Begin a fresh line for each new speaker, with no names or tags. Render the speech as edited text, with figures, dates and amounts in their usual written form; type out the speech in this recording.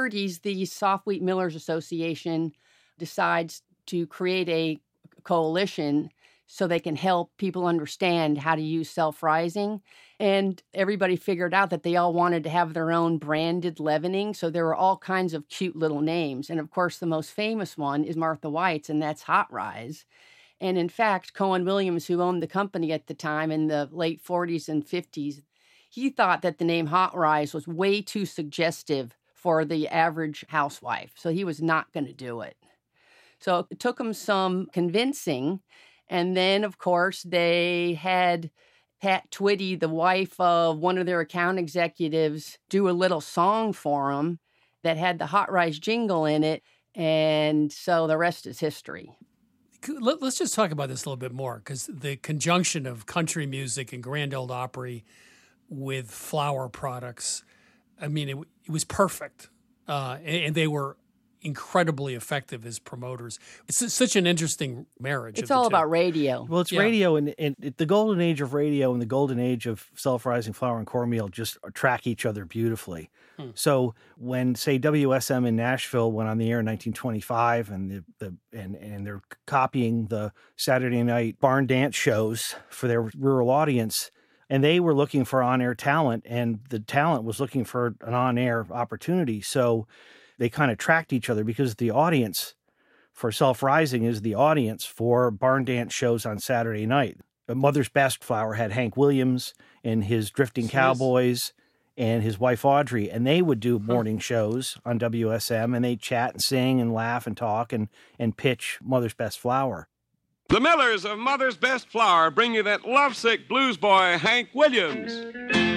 40s, the Soft Wheat Millers Association decides to create a coalition so they can help people understand how to use self-rising. And everybody figured out that they all wanted to have their own branded leavening. So there were all kinds of cute little names. And of course, the most famous one is Martha White's, and that's Hot Rise. And in fact, Cohen Williams, who owned the company at the time in the late 40s and 50s, he thought that the name Hot Rise was way too suggestive for the average housewife. So he was not going to do it. So it took him some convincing. And then, of course, they had Pat Twitty, the wife of one of their account executives, do a little song for them that had the Hot Rise jingle in it. And so the rest is history.
Let's just talk about this a little bit more, because the conjunction of country music and Grand Ole Opry with flour products, I mean, it was perfect. And they were incredibly effective as promoters. It's such an interesting marriage.
It's all about radio.
Well, it's radio, and the golden age of radio and the golden age of self-rising flour and cornmeal just track each other beautifully. So when, say, WSM in Nashville went on the air in 1925, and they're copying the Saturday night barn dance shows for their rural audience, and they were looking for on-air talent, and the talent was looking for an on-air opportunity. So they kind of tracked each other, because the audience for self-rising is the audience for barn dance shows on Saturday night. Mother's Best Flour had Hank Williams and his Drifting Cowboys and his wife Audrey, and they would do morning shows on WSM, and they'd chat and sing and laugh and talk and pitch Mother's Best Flour.
The Millers of Mother's Best Flour bring you that lovesick blues boy, Hank Williams.